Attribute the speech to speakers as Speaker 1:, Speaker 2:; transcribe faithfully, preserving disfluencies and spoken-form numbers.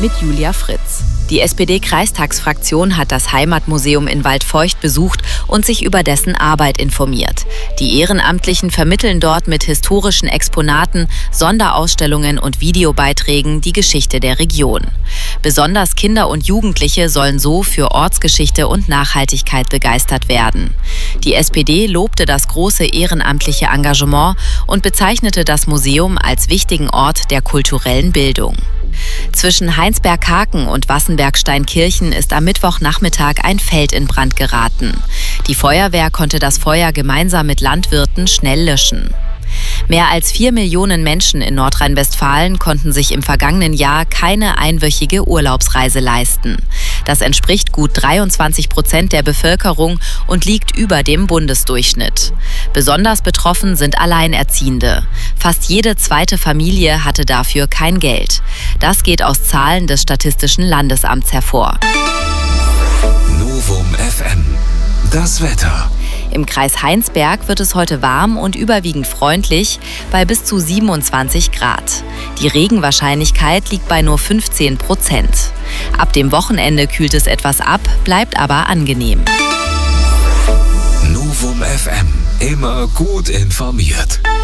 Speaker 1: mit Julia Fritz. Die S P D-Kreistagsfraktion hat das Heimatmuseum in Waldfeucht besucht und sich über dessen Arbeit informiert. Die Ehrenamtlichen vermitteln dort mit historischen Exponaten, Sonderausstellungen und Videobeiträgen die Geschichte der Region. Besonders Kinder und Jugendliche sollen so für Ortsgeschichte und Nachhaltigkeit begeistert werden. Die S P D lobte das große ehrenamtliche Engagement und bezeichnete das Museum als wichtigen Ort der kulturellen Bildung. Zwischen Heinsberg-Haken und Wassenberg-Steinkirchen ist am Mittwochnachmittag ein Feld in Brand geraten. Die Feuerwehr konnte das Feuer gemeinsam mit Landwirten schnell löschen. Mehr als vier Millionen Menschen in Nordrhein-Westfalen konnten sich im vergangenen Jahr keine einwöchige Urlaubsreise leisten. Das entspricht gut dreiundzwanzig Prozent der Bevölkerung und liegt über dem Bundesdurchschnitt. Besonders betroffen sind Alleinerziehende. Fast jede zweite Familie hatte dafür kein Geld. Das geht aus Zahlen des Statistischen Landesamts hervor.
Speaker 2: Novum F M. Das Wetter.
Speaker 1: Im Kreis Heinsberg wird es heute warm und überwiegend freundlich bei bis zu siebenundzwanzig Grad. Die Regenwahrscheinlichkeit liegt bei nur fünfzehn Prozent. Ab dem Wochenende kühlt es etwas ab, bleibt aber angenehm.
Speaker 2: Novum F M. Immer gut informiert.